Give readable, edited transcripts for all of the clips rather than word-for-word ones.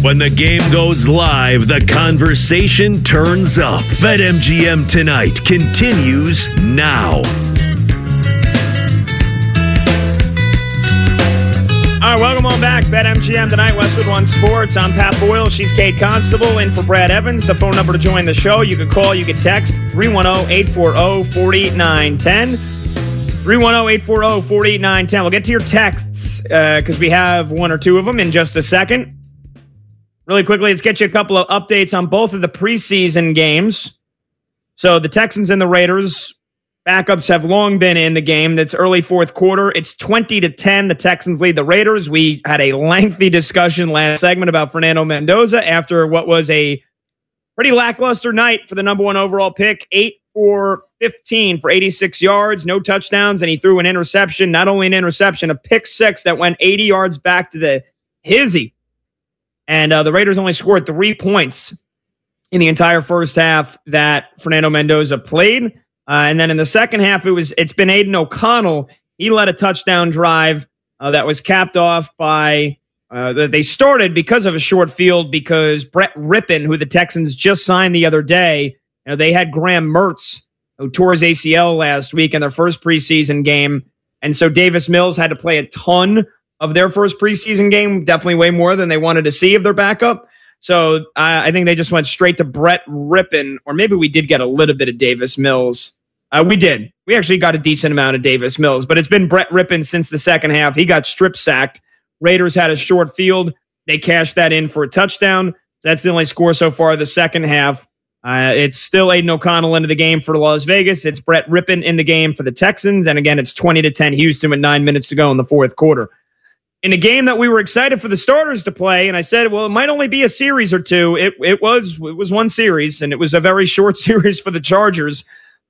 When the game goes live, the conversation turns up. BetMGM Tonight continues now. All right, welcome on back. BetMGM Tonight, Westwood One Sports. I'm Pat Boyle. She's Kate Constable in for Brad Evans. The phone number to join the show, you can call, you can text 310-840-4910. 310-840-4910. We'll get to your texts because we have one or two of them in just a second. Really quickly, let's get you a couple of updates on both of the preseason games. So the Texans and the Raiders, backups have long been in the game. That's early fourth quarter. It's 20-10. The Texans lead the Raiders. We had a lengthy discussion last segment about Fernando Mendoza after what was a pretty lackluster night for the number one overall pick. 8 for 15 for 86 yards, no touchdowns, and he threw an interception. Not only an interception, a pick six that went 80 yards back to the hizzy. And the Raiders only scored 3 points in the entire first half that Fernando Mendoza played. And then in the second half, it's been Aiden O'Connell. He led a touchdown drive that was capped off by they started because of a short field because Brett Rippon, who the Texans just signed the other day, they had Graham Mertz, who tore his ACL last week in their first preseason game. And so Davis Mills had to play a ton of their first preseason game, definitely way more than they wanted to see of their backup. So I think they just went straight to Brett Rippon, or maybe we did get a little bit of Davis Mills. We did. We actually got a decent amount of Davis Mills, but it's been Brett Rippon since the second half. He got strip sacked. Raiders had a short field. They cashed that in for a touchdown. That's the only score so far of the second half. It's still Aiden O'Connell into the game for Las Vegas. It's Brett Rippon in the game for the Texans. And again, it's 20-10 Houston with 9 minutes to go in the fourth quarter. In a game that we were excited for the starters to play, and I said, well, it might only be a series or two. It was one series, and it was a very short series for the Chargers.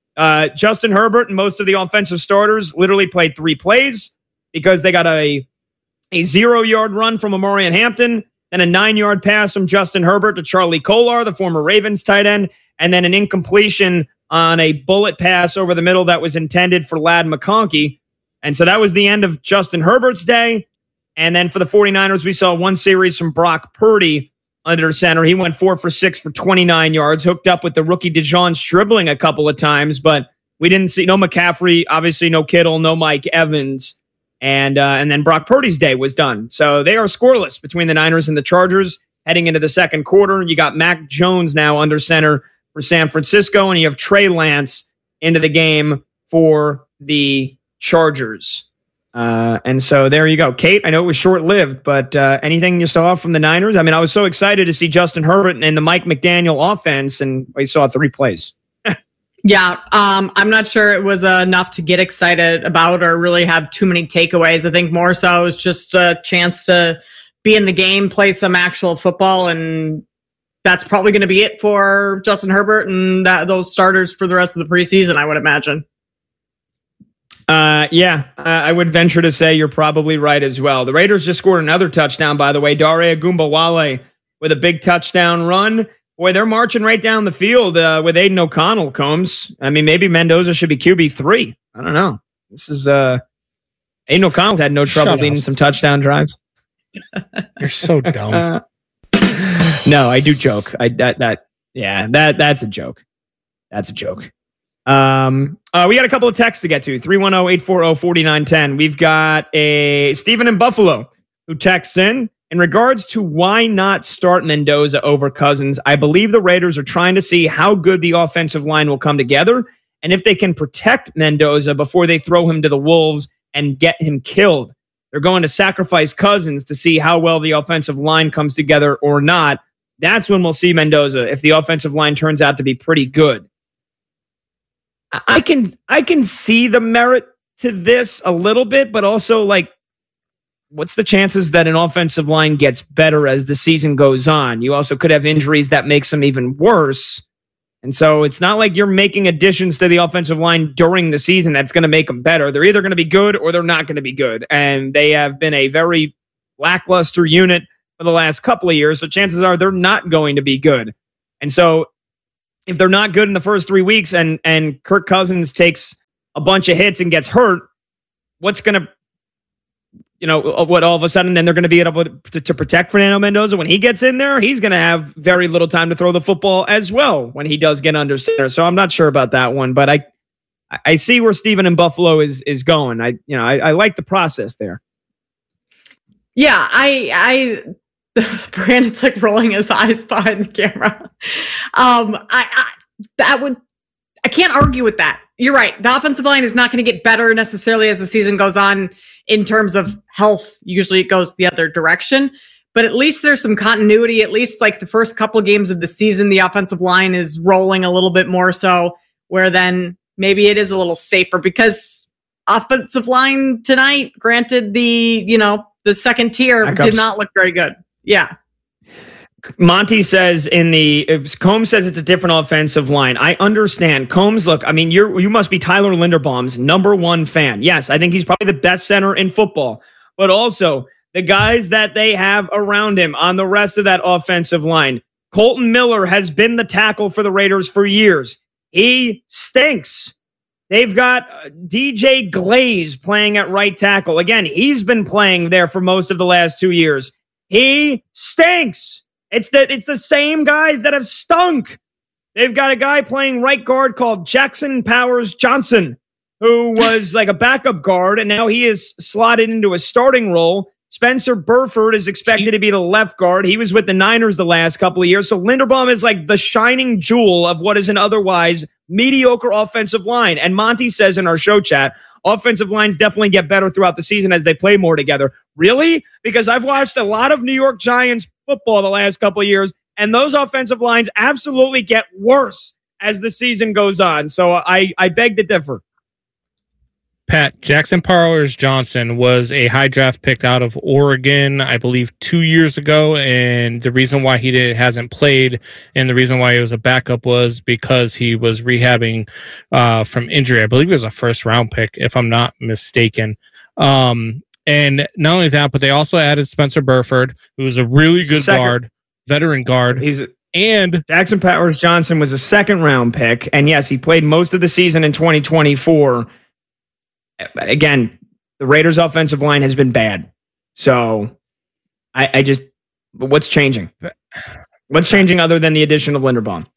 Justin Herbert and most of the offensive starters literally played 3 plays because they got a 0-yard run from Amorian Hampton, then a 9-yard pass from Justin Herbert to Charlie Kolar, the former Ravens tight end, and then an incompletion on a bullet pass over the middle that was intended for Ladd McConkey. And so that was the end of Justin Herbert's day. And then for the 49ers, we saw one series from Brock Purdy under center. He went 4 for 6 for 29 yards, hooked up with the rookie DeJon Stribling a couple of times, but we didn't see no McCaffrey, obviously no Kittle, no Mike Evans. And then Brock Purdy's day was done. So they are scoreless between the Niners and the Chargers heading into the second quarter. You got Mac Jones now under center for San Francisco, and you have Trey Lance into the game for the Chargers. And so there you go. Kate, I know it was short-lived, but anything you saw from the Niners? I mean, I was so excited to see Justin Herbert and the Mike McDaniel offense, and we saw 3 plays. Yeah, I'm not sure it was enough to get excited about or really have too many takeaways. I think more so it's just a chance to be in the game, play some actual football, and that's probably going to be it for Justin Herbert and those starters for the rest of the preseason, I would imagine. I would venture to say you're probably right as well. The Raiders just scored another touchdown, by the way. Dare Agumbawale with a big touchdown run. Boy, they're marching right down the field with Aiden O'Connell, Combs. I mean, maybe Mendoza should be QB3. I don't know. This is Aiden O'Connell's had no trouble leading some touchdown drives. You're so dumb. No, I do joke. That's a joke. That's a joke. We got a couple of texts to get to. 310-840-4910. We've got a Stephen in Buffalo who texts in regards to why not start Mendoza over Cousins. I believe the Raiders are trying to see how good the offensive line will come together and if they can protect Mendoza before they throw him to the wolves and get him killed. They're going to sacrifice Cousins to see how well the offensive line comes together or not. That's when we'll see Mendoza if the offensive line turns out to be pretty good. I can see the merit to this a little bit, but also, like, what's the chances that an offensive line gets better as the season goes on? You also could have injuries that makes them even worse. And so it's not like you're making additions to the offensive line during the season that's going to make them better. They're either going to be good or they're not going to be good. And they have been a very lackluster unit for the last couple of years. So chances are they're not going to be good. And so if they're not good in the first 3 weeks and Kirk Cousins takes a bunch of hits and gets hurt, what's going to what all of a sudden then they're going to be able to protect Fernando Mendoza. When he gets in there, he's going to have very little time to throw the football as well when he does get under center. So I'm not sure about that one, but I see where Steven in Buffalo is going. I like the process there. Yeah, Brandon's like rolling his eyes behind the camera. I can't argue with that. You're right. The offensive line is not going to get better necessarily as the season goes on in terms of health. Usually it goes the other direction, but at least there's some continuity. At least like the first couple of games of the season, the offensive line is rolling a little bit more so, where then maybe it is a little safer because offensive line tonight, granted the second tier did not look very good. Yeah. Monty says Combs says it's a different offensive line. I understand. Combs, look, I mean, you must be Tyler Linderbaum's number one fan. Yes, I think he's probably the best center in football, but also the guys that they have around him on the rest of that offensive line. Colton Miller has been the tackle for the Raiders for years. He stinks. They've got DJ Glaze playing at right tackle. Again, he's been playing there for most of the last 2 years. He stinks. It's the same guys that have stunk. They've got a guy playing right guard called Jackson Powers Johnson, who was like a backup guard, and now he is slotted into a starting role. Spencer Burford is expected to be the left guard. He was with the Niners the last couple of years. So Linderbaum is like the shining jewel of what is an otherwise mediocre offensive line. And Monty says in our show chat, offensive lines definitely get better throughout the season as they play more together. Really? Because I've watched a lot of New York Giants football the last couple of years, and those offensive lines absolutely get worse as the season goes on. So I beg to differ. Pat, Jackson Powers Johnson was a high draft pick out of Oregon, I believe 2 years ago. And the reason why he hasn't played and the reason why he was a backup was because he was rehabbing from injury. I believe it was a first round pick, if I'm not mistaken. And not only that, but they also added Spencer Burford, who was a really good veteran guard. And Jackson Powers Johnson was a second round pick. And yes, he played most of the season in 2024. Again, the Raiders offensive line has been bad. So what's changing? What's changing other than the addition of Linderbaum?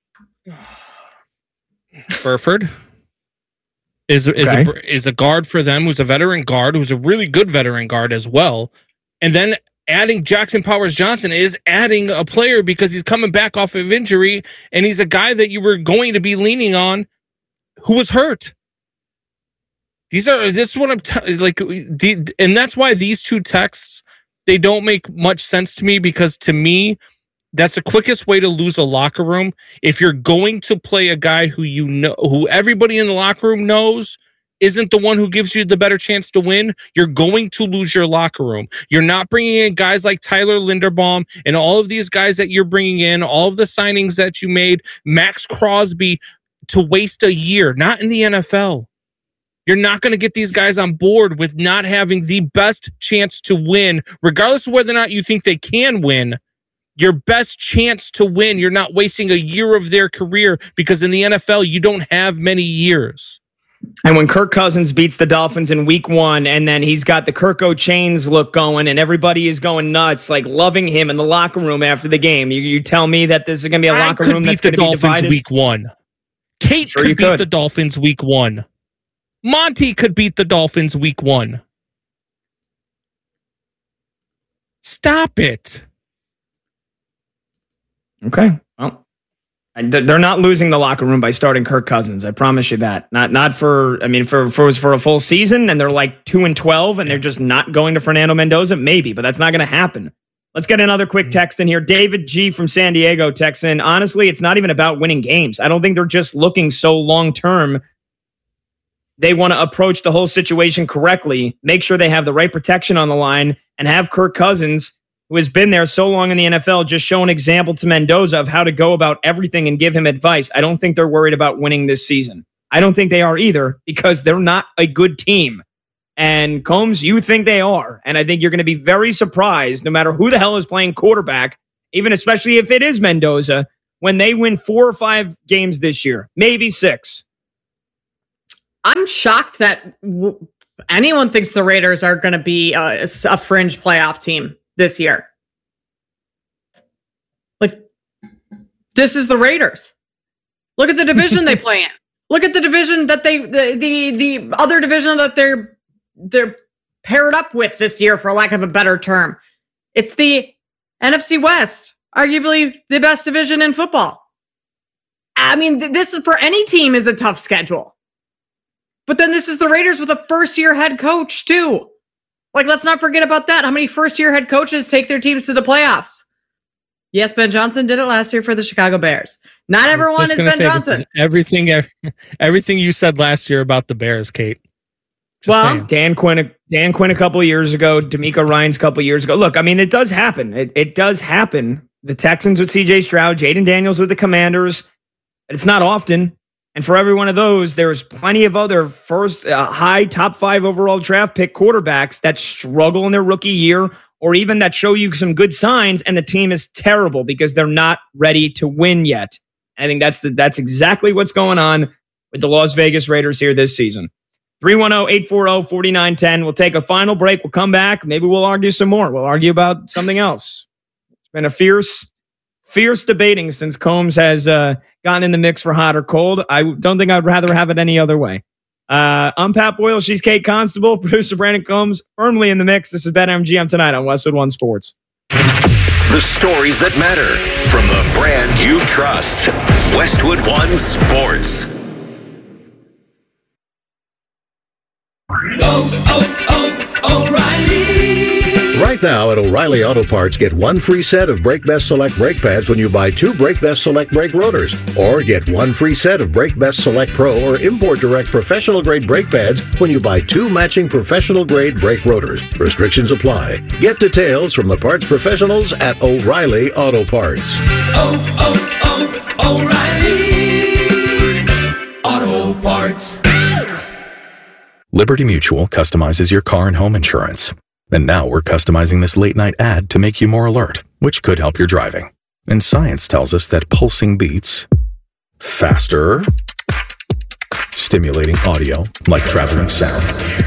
Burford is a guard for them, who's a veteran guard, who's a really good veteran guard as well. And then adding Jackson Powers Johnson is adding a player because he's coming back off of injury, and he's a guy that you were going to be leaning on who was hurt. And that's why these two texts, they don't make much sense to me, because to me, that's the quickest way to lose a locker room. If you're going to play a guy who everybody in the locker room knows isn't the one who gives you the better chance to win, you're going to lose your locker room. You're not bringing in guys like Tyler Linderbaum and all of these guys that you're bringing in, all of the signings that you made, Max Crosby, to waste a year, not in the NFL. You're not going to get these guys on board with not having the best chance to win, regardless of whether or not you think they can win. Your best chance to win, you're not wasting a year of their career, because in the NFL, you don't have many years. And when Kirk Cousins beats the Dolphins in week 1, and then he's got the Kirko Chains look going, and everybody is going nuts, like loving him in the locker room after the game, you tell me that this is going to be a locker room that's going to be divided? Week 1. Kate could beat the Dolphins week 1. Monty could beat the Dolphins week 1. Stop it. Okay. Well, they're not losing the locker room by starting Kirk Cousins. I promise you that. Not for a full season, and they're like 2-12, and they're just not going to Fernando Mendoza. Maybe, but that's not going to happen. Let's get another quick text in here. David G from San Diego texts in. Honestly, it's not even about winning games. I don't think they're just looking so long term. They want to approach the whole situation correctly, make sure they have the right protection on the line, and have Kirk Cousins, who has been there so long in the NFL, just show an example to Mendoza of how to go about everything and give him advice. I don't think they're worried about winning this season. I don't think they are either, because they're not a good team. And Combs, you think they are. And I think you're going to be very surprised, no matter who the hell is playing quarterback, even especially if it is Mendoza, when they win 4 or 5 games this year, maybe 6. I'm shocked that anyone thinks the Raiders are going to be a fringe playoff team this year. Like, this is the Raiders. Look at the division they play in. Look at the division that the other division that they're paired up with this year, for lack of a better term. It's the NFC West, arguably the best division in football. I mean, this is for any team is a tough schedule. But then this is the Raiders with a first-year head coach, too. Like, let's not forget about that. How many first-year head coaches take their teams to the playoffs? Yes, Ben Johnson did it last year for the Chicago Bears. Not everyone is Ben Johnson. Everything you said last year about the Bears, Kate. Just saying. Dan Quinn a couple of years ago, D'Amico Ryans a couple of years ago. Look, I mean, it does happen. It does happen. The Texans with C.J. Stroud, Jaden Daniels with the Commanders. It's not often. And for every one of those, there's plenty of other first high top 5 overall draft pick quarterbacks that struggle in their rookie year, or even that show you some good signs, and the team is terrible because they're not ready to win yet. I think that's exactly what's going on with the Las Vegas Raiders here this season. 310-840-4910. We'll take a final break. We'll come back. Maybe we'll argue some more. We'll argue about something else. It's been a fierce debating since Combs has gotten in the mix for hot or cold. I don't think I'd rather have it any other way. I'm Pat Boyle. She's Kate Constable. Producer Brandon Combs firmly in the mix. This is BetMGM tonight on Westwood One Sports. The stories that matter from the brand you trust. Westwood One Sports. O'Reilly. Right now at O'Reilly Auto Parts, get one free set of Brake Best Select brake pads when you buy 2 Brake Best Select brake rotors. Or get one free set of Brake Best Select Pro or Import Direct professional grade brake pads when you buy 2 matching professional grade brake rotors. Restrictions apply. Get details from the parts professionals at O'Reilly Auto Parts. O'Reilly Auto Parts. Liberty Mutual customizes your car and home insurance. And now we're customizing this late-night ad to make you more alert, which could help your driving. And science tells us that pulsing beats, faster, stimulating audio like traveling sound,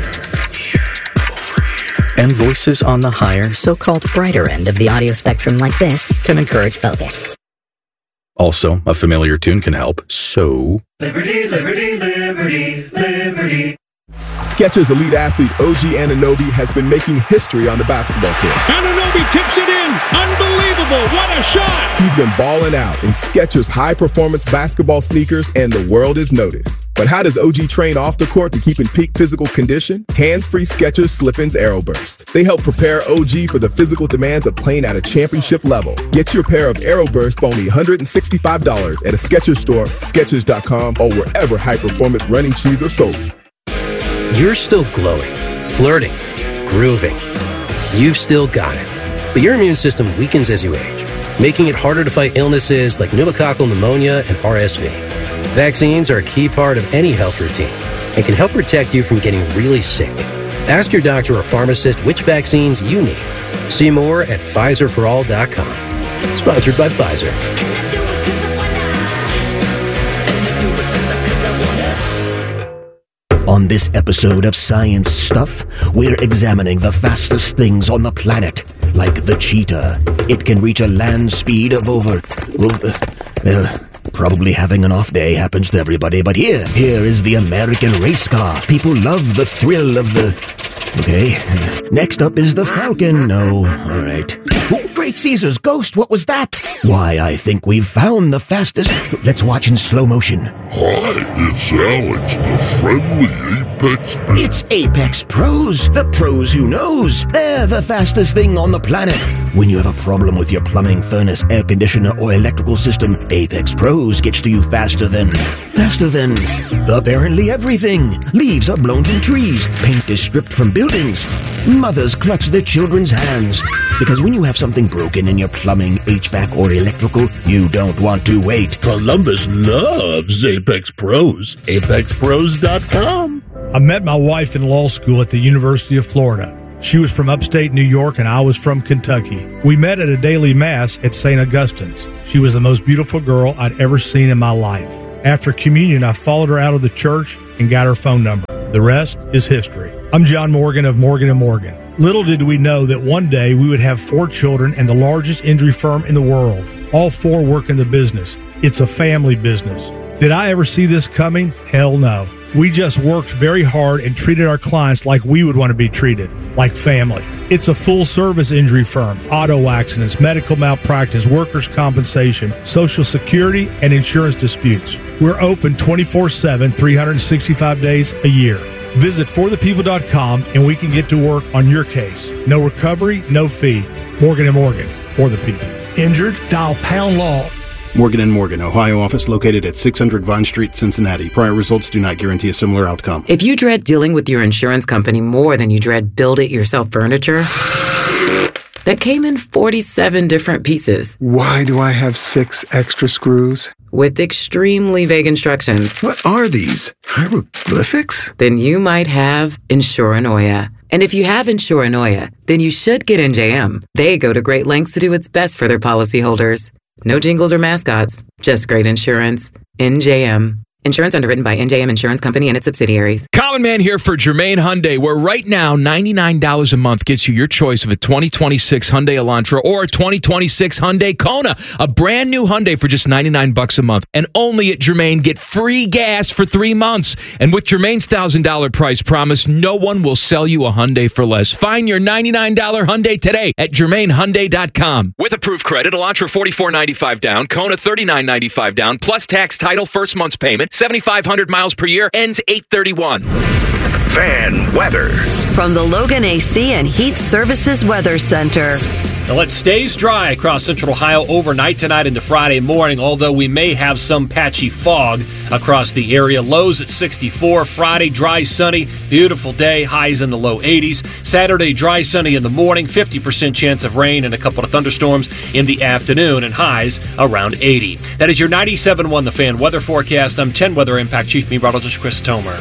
and voices on the higher, so-called brighter end of the audio spectrum like this can encourage focus. Also, a familiar tune can help, so... Liberty, liberty, liberty, liberty. Skechers elite athlete OG Anunoby has been making history on the basketball court. Anunoby tips it in. Unbelievable. What a shot. He's been balling out in Skechers high-performance basketball sneakers, and the world has noticed. But how does OG train off the court to keep in peak physical condition? Hands-free Skechers Slip-ins Aeroburst. They help prepare OG for the physical demands of playing at a championship level. Get your pair of Aeroburst for only $165 at a Skechers store, Skechers.com, or wherever high-performance running shoes are sold. You're still glowing, flirting, grooving. You've still got it. But your immune system weakens as you age, making it harder to fight illnesses like pneumococcal pneumonia and RSV. Vaccines are a key part of any health routine and can help protect you from getting really sick. Ask your doctor or pharmacist which vaccines you need. See more at PfizerForAll.com. Sponsored by Pfizer. On this episode of Science Stuff, we're examining the fastest things on the planet, like the cheetah. It can reach a land speed of over... probably having an off day happens to everybody, but here is the American race car. People love the thrill of the... Okay. Next up is the Falcon. No, all right. Oh, Great Caesar's ghost, what was that? Why, I think we've found the fastest... Let's watch in slow motion. Hi, it's Alex, the friendly Apex... It's Apex Pros, the pros who knows. They're the fastest thing on the planet. When you have a problem with your plumbing, furnace, air conditioner, or electrical system, Apex Pros gets to you faster than apparently everything. Leaves are blown from trees. Paint is stripped from buildings. Mothers clutch their children's hands. Because when you have something broken in your plumbing, HVAC, or electrical, you don't want to wait. Columbus loves Apex Pros. ApexPros.com. I met my wife in law school at the University of Florida. She was from upstate New York and I was from Kentucky. We met at a daily mass at St. Augustine's. She was the most beautiful girl I'd ever seen in my life. After communion, I followed her out of the church and got her phone number. The rest is history. I'm John Morgan of Morgan & Morgan. Little did we know that one day we would have 4 children and the largest injury firm in the world. All 4 work in the business. It's a family business. Did I ever see this coming? Hell no. We just worked very hard and treated our clients like we would want to be treated, like family. It's a full-service injury firm, auto accidents, medical malpractice, workers' compensation, Social Security, and insurance disputes. We're open 24/7, 365 days a year. Visit forthepeople.com and we can get to work on your case. No recovery, no fee. Morgan & Morgan, for the people. Injured? Dial pound law. Morgan & Morgan, Ohio office located at 600 Vine Street, Cincinnati. Prior results do not guarantee a similar outcome. If you dread dealing with your insurance company more than you dread build-it-yourself furniture, that came in 47 different pieces. Why do I have 6 extra screws? With extremely vague instructions. What are these? Hieroglyphics? Then you might have Insuranoia. And if you have Insuranoia, then you should get NJM. They go to great lengths to do what's best for their policyholders. No jingles or mascots, just great insurance. NJM. Insurance underwritten by NJM Insurance Company and its subsidiaries. Common Man here for Germain Hyundai, where right now $99 a month gets you your choice of a 2026 Hyundai Elantra or a 2026 Hyundai Kona. A brand new Hyundai for just $99 a month. And only at Germain, get free gas for 3 months. And with Germain's $1,000 price promise, no one will sell you a Hyundai for less. Find your $99 Hyundai today at GermainHyundai.com. With approved credit, Elantra $44.95 down, Kona $39.95 down, plus tax, title, first month's payment. 7,500 miles per year, ends 8/31. Fan weather. From the Logan AC and Heat Services Weather Center. Well, it stays dry across central Ohio overnight tonight into Friday morning, although we may have some patchy fog across the area. Lows at 64. Friday, dry, sunny, beautiful day, highs in the low 80s. Saturday, dry, sunny in the morning, 50% chance of rain and a couple of thunderstorms in the afternoon, and highs around 80. That is your 97.1 The Fan weather forecast. I'm 10 Weather Impact Chief Meteorologist Chris Tomer.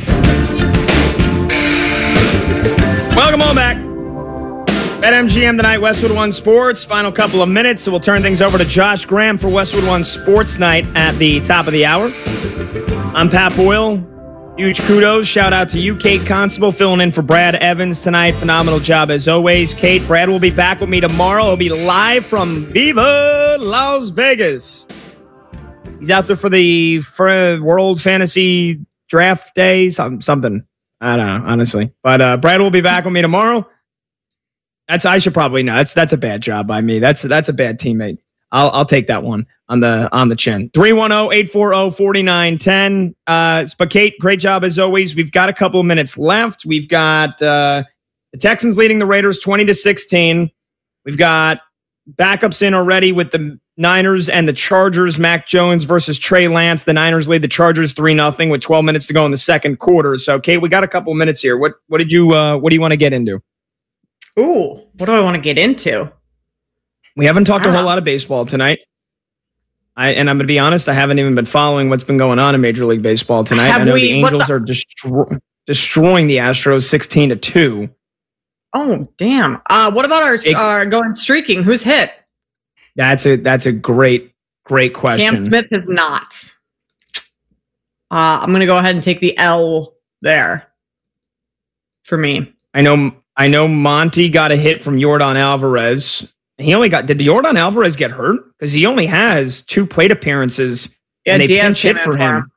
Welcome on back. BetMGM tonight, Westwood One Sports. Final couple of minutes, so we'll turn things over to Josh Graham for Westwood One Sports Night at the top of the hour. I'm Pat Boyle. Huge kudos. Shout out to you, Kate Constable, filling in for Brad Evans tonight. Phenomenal job as always. Kate, Brad will be back with me tomorrow. He'll be live from Viva Las Vegas. He's out there for the World Fantasy Draft Day, something. I don't know, honestly. But Brad will be back with me tomorrow. I should probably know. That's a bad job by me. That's a bad teammate. I'll take that one on the chin. 310-840-4910. But Kate, great job as always. We've got a couple of minutes left. We've got the Texans leading the Raiders 20-16. We've got backups in already with the Niners and the Chargers. Mac Jones versus Trey Lance. The Niners lead the Chargers 3-0 with 12 minutes to go in the second quarter. So, Kate, we got a couple of minutes here. What do you want to get into? Ooh, what do I want to get into? We haven't talked a whole lot of baseball tonight. And I'm going to be honest, I haven't even been following what's been going on in Major League Baseball tonight. I know the Angels are destroying the Astros 16-2. Oh, damn. What about our going streaking? Who's hit? That's a great question. Cam Smith has not. I'm going to go ahead and take the L there for me. I know Monty got a hit from Yordan Alvarez. Did Yordan Alvarez get hurt? Because he only has 2 plate appearances. Yeah, and they Diaz pinch hit for him.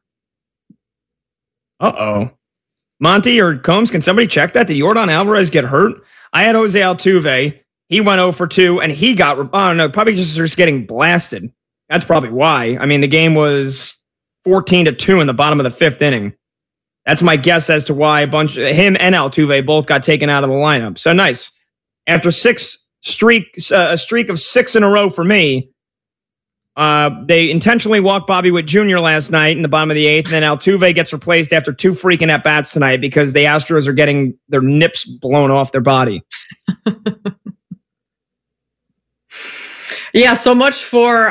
Uh-oh. Monty or Combs, can somebody check that? Did Yordan Alvarez get hurt? I had Jose Altuve. He went 0 for 2, and he got, probably just getting blasted. That's probably why. I mean, the game was 14-2 in the bottom of the 5th inning. That's my guess as to why him and Altuve both got taken out of the lineup. So nice. After a streak of 6 in a row for me, they intentionally walked Bobby Witt Jr. last night in the bottom of the 8th, and then Altuve gets replaced after 2 freaking at-bats tonight because the Astros are getting their nips blown off their body. Yeah, so much for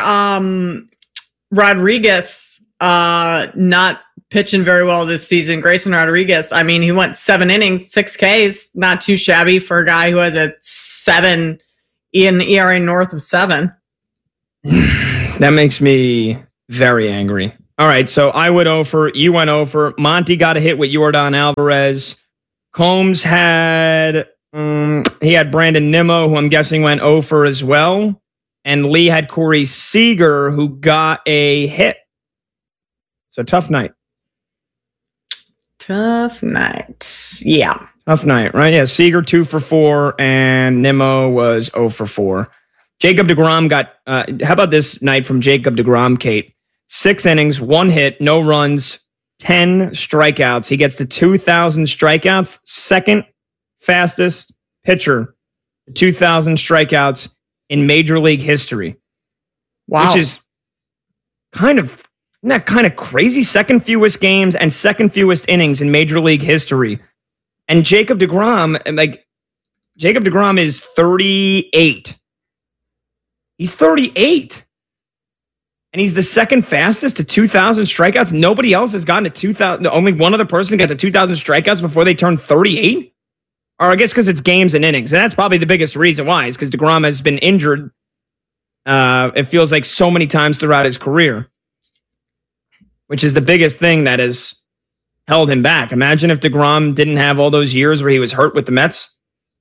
Rodriguez not pitching very well this season. Grayson Rodriguez, I mean, he went 7 innings, 6 Ks, not too shabby for a guy who has a 7 in ERA north of 7. That makes me very angry. All right, so I went over, you went over. Monty got a hit with Yordan Alvarez. Combs had he had Brandon Nimmo, who I'm guessing went 0 for as well. And Lee had Corey Seager, who got a hit. So tough night. Tough night. Yeah. Tough night, right? Yeah, Seager 2 for 4, and Nimmo was 0 for 4. Jacob deGrom got, how about this night from Jacob deGrom, Kate? 6 innings, 1 hit, no runs, 10 strikeouts. He gets to 2,000 strikeouts, second fastest pitcher, 2,000 strikeouts in Major League history. Wow. Which is isn't that kind of crazy? Second fewest games and second fewest innings in Major League history. And Jacob deGrom is 38. He's 38. And he's the second fastest to 2,000 strikeouts. Nobody else has gotten to 2,000. Only one other person got to 2,000 strikeouts before they turned 38. Or I guess because it's games and innings. And that's probably the biggest reason why, is because deGrom has been injured. It feels like so many times throughout his career, which is the biggest thing that has held him back. Imagine if deGrom didn't have all those years where he was hurt with the Mets.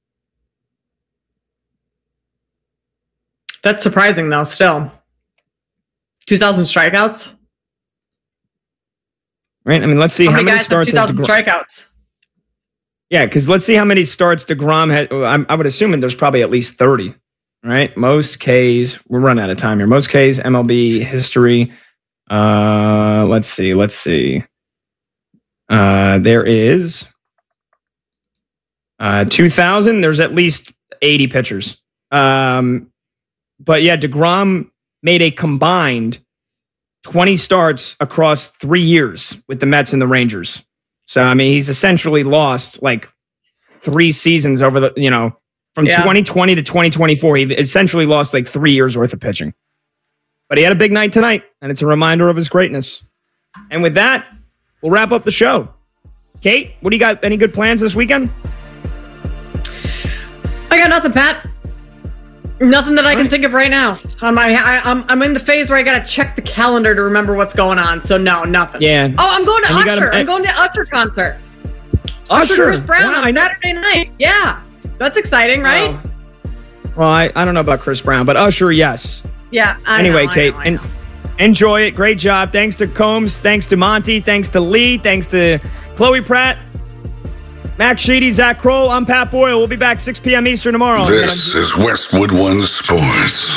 That's surprising, though, still. 2,000 strikeouts? Right? I mean, let's see how many guys starts have 2,000 strikeouts? Yeah, because let's see how many starts deGrom had. I would assume there's probably at least 30, right? Most Ks. We're running out of time here. Most Ks, MLB history. Let's see. There is 2,000. There's at least 80 pitchers. But yeah, deGrom made a combined 20 starts across 3 years with the Mets and the Rangers. So, I mean, he's essentially lost like 3 seasons over the, from 2020 to 2024. He essentially lost like 3 years worth of pitching. But he had a big night tonight, and it's a reminder of his greatness. And with that, we'll wrap up the show. Kate, what do you got? Any good plans this weekend? I got nothing, Pat. Nothing that I can think of right now. I'm in the phase where I gotta check the calendar to remember what's going on. So no, nothing. Yeah. Oh, I'm going to Usher. I'm going to Usher concert. Usher Chris Brown on Saturday night. Yeah, that's exciting, right? Well, I don't know about Chris Brown, but Usher, yes. Yeah. Anyway, Kate, enjoy it. Great job. Thanks to Combs. Thanks to Monty. Thanks to Lee. Thanks to Chloe Pratt. Max Sheedy, Zach Kroll, I'm Pat Boyle. We'll be back 6 p.m. Eastern tomorrow. This is Westwood One Sports.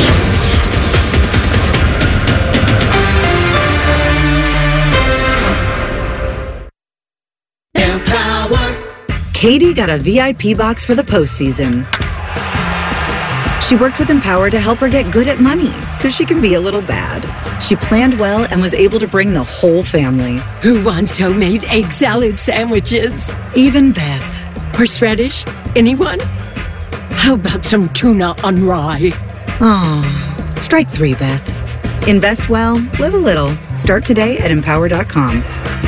Empower. Katie got a VIP box for the postseason. She worked with Empower to help her get good at money so she can be a little bad. She planned well and was able to bring the whole family. Who wants homemade egg salad sandwiches? Even Beth. Horseradish? Anyone? How about some tuna on rye? Oh, strike 3, Beth. Invest well, live a little. Start today at Empower.com.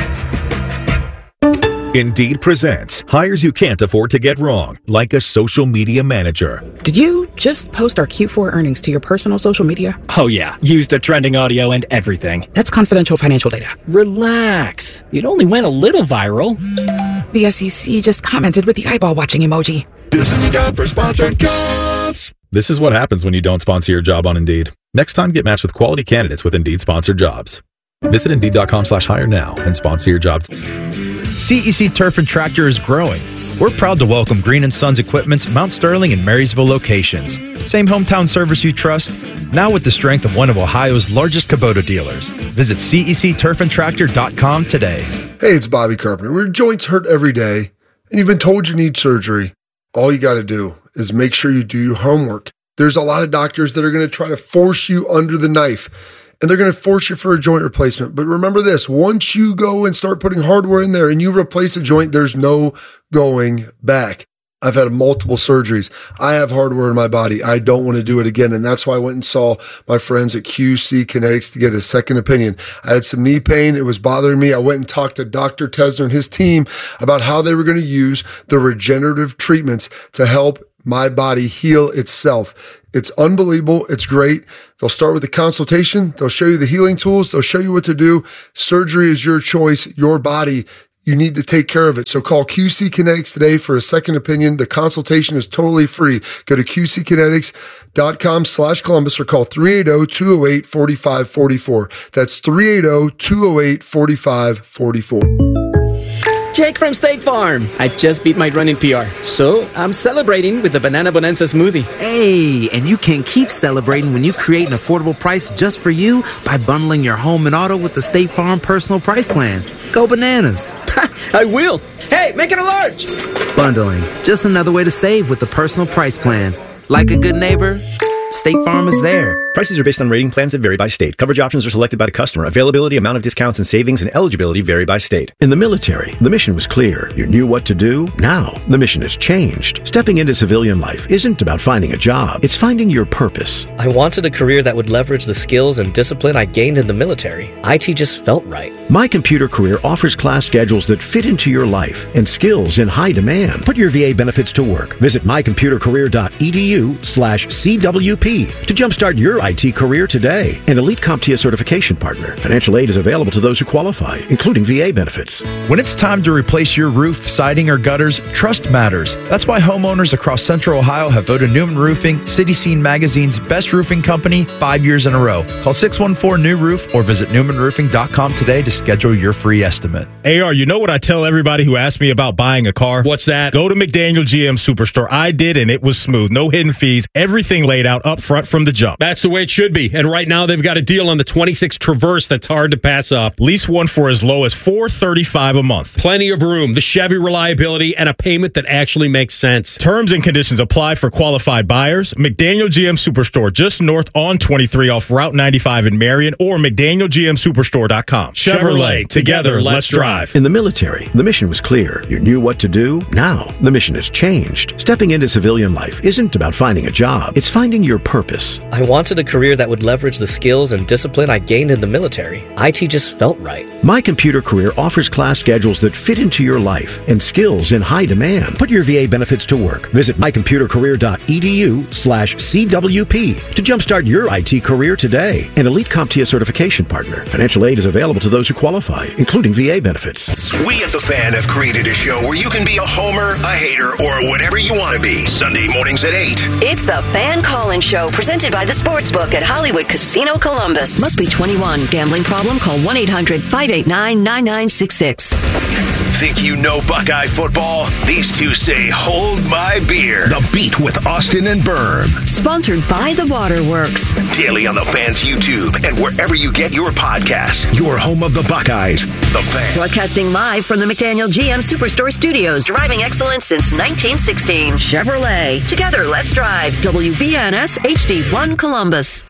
Indeed presents hires you can't afford to get wrong, like a social media manager. Did you just post our Q4 earnings to your personal social media? Oh yeah, used a trending audio and everything. That's confidential financial data. Relax. It only went a little viral. The SEC just commented with the eyeball watching emoji. This is a job for sponsored jobs. This is what happens when you don't sponsor your job on Indeed. Next time, get matched with quality candidates with Indeed sponsored jobs. Visit Indeed.com/hire now and sponsor your job. CEC Turf and Tractor is growing. We're proud to welcome Green & Sons Equipment's Mount Sterling and Marysville locations. Same hometown service you trust, now with the strength of one of Ohio's largest Kubota dealers. Visit CECTurfandTractor.com today. Hey, it's Bobby Carpenter. Your joints hurt every day, and you've been told you need surgery. All you got to do is make sure you do your homework. There's a lot of doctors that are going to try to force you under the knife, and they're going to force you for a joint replacement. But remember this, once you go and start putting hardware in there and you replace a joint, there's no going back. I've had multiple surgeries. I have hardware in my body. I don't want to do it again. And that's why I went and saw my friends at QC Kinetics to get a second opinion. I had some knee pain. It was bothering me. I went and talked to Dr. Tesner and his team about how they were going to use the regenerative treatments to help my body heal itself. It's unbelievable. It's great. They'll start with a consultation. They'll show you the healing tools. They'll show you what to do. Surgery is your choice, your body, you need to take care of it. So call QC Kinetics today for a second opinion. The consultation is totally free. Go to QCkinetics.com/Columbus or call 380-208-4544. That's 380-208-4544. Jake from State Farm. I just beat my running PR, so I'm celebrating with the Banana Bonanza smoothie. Hey, and you can keep celebrating when you create an affordable price just for you by bundling your home and auto with the State Farm Personal Price Plan. Go bananas. I will. Hey, make it a large. Bundling, just another way to save with the Personal Price Plan. Like a good neighbor, State Farm is there. Prices are based on rating plans that vary by state. Coverage options are selected by the customer. Availability, amount of discounts and savings, and eligibility vary by state. In the military, the mission was clear. You knew what to do. Now, the mission has changed. Stepping into civilian life isn't about finding a job. It's finding your purpose. I wanted a career that would leverage the skills and discipline I gained in the military. IT just felt right. My Computer Career offers class schedules that fit into your life and skills in high demand. Put your VA benefits to work. Visit mycomputercareer.edu/CWP to jumpstart your IT career today. An Elite CompTIA certification partner. Financial aid is available to those who qualify, including VA benefits. When it's time to replace your roof, siding, or gutters, trust matters. That's why homeowners across Central Ohio have voted Newman Roofing City Scene Magazine's best roofing company 5 years in a row. Call 614-NEW-ROOF or visit newmanroofing.com today to schedule your free estimate. AR, you know what I tell everybody who asks me about buying a car? What's that? Go to McDaniel GM Superstore. I did, and it was smooth. No hidden fees. Everything laid out up front from the jump. That's the way it should be. And right now, they've got a deal on the 26 Traverse that's hard to pass up. Lease one for as low as $435 a month. Plenty of room, the Chevy reliability, and a payment that actually makes sense. Terms and conditions apply for qualified buyers. McDaniel GM Superstore, just north on 23 off Route 95 in Marion, or McDanielGMSuperstore.com. Chevrolet, together, let's drive. In the military, the mission was clear. You knew what to do. Now, the mission has changed. Stepping into civilian life isn't about finding a job. It's finding your purpose. I wanted a career that would leverage the skills and discipline I gained in the military. IT just felt right. My Computer Career offers class schedules that fit into your life and skills in high demand. Put your VA benefits to work. Visit mycomputercareer.edu/CWP to jumpstart your IT career today. An Elite CompTIA certification partner. Financial aid is available to those who qualify, including VA benefits. We at The Fan have created a show where you can be a homer, a hater, or whatever you want to be. Sunday mornings at 8. It's The Fan Call-In Show, presented by the Sportsbook at Hollywood Casino Columbus. Must be 21. Gambling problem? Call 1-800-589-9966. Think you know Buckeye football? These two say, hold my beer. The Beat with Austin and Berm. Sponsored by The Waterworks. Daily on The Fan's YouTube and wherever you get your podcasts. Your home of the Buckeyes. The Fan. Broadcasting live from the McDaniel GM Superstore Studios. Driving excellence since 1916. Chevrolet. Together, let's drive. WBNS HD1 Columbus.